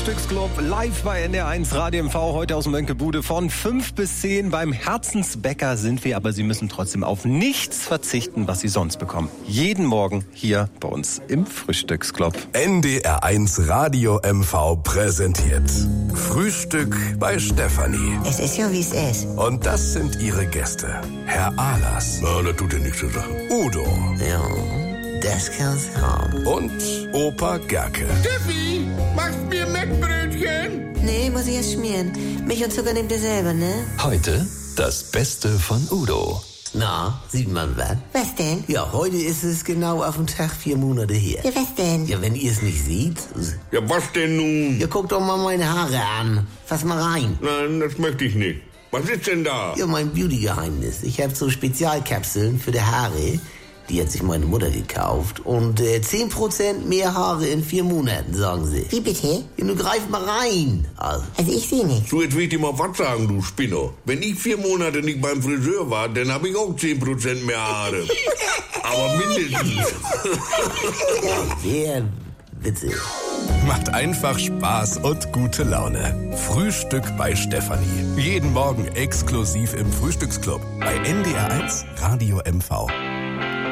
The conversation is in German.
Frühstücksclub live bei NDR1 Radio MV, heute aus dem Mönckebude von 5 bis 10. Beim Herzensbäcker sind wir, aber Sie müssen trotzdem auf nichts verzichten, was Sie sonst bekommen. Jeden Morgen hier bei uns im Frühstücksclub. NDR1 Radio MV präsentiert Frühstück bei Stefanie. Es ist ja, wie es ist. Und das sind ihre Gäste. Herr Ahlers. Na, das tut ja nichts zur Sache. Udo. Ja, das kann's haben. Und Opa Gerke. Steffi, machst mir Mettbrötchen? Nee, muss ich erst schmieren. Milch und Zucker nehmt ihr selber, ne? Heute das Beste von Udo. Na, sieht man was? Was denn? Ja, heute ist es genau auf den Tag 4 Monate her. Ja, was denn? Ja, wenn ihr es nicht seht. Ja, was denn nun? Ja, guckt doch mal meine Haare an. Fass mal rein. Nein, das möchte ich nicht. Was ist denn da? Ja, mein Beauty-Geheimnis. Ich habe so Spezialkapseln für die Haare. Die hat sich meine Mutter gekauft. Und 10% mehr Haare in 4 Monaten, sagen sie. Wie bitte? Ja, nun greif mal rein. Also ich sehe nichts. So, jetzt will ich dir mal was sagen, du Spinner. Wenn ich 4 Monate nicht beim Friseur war, dann habe ich auch 10% mehr Haare. Aber mindestens. sehr witzig. Macht einfach Spaß und gute Laune. Frühstück bei Stefanie. Jeden Morgen exklusiv im Frühstücksclub bei NDR1 Radio MV.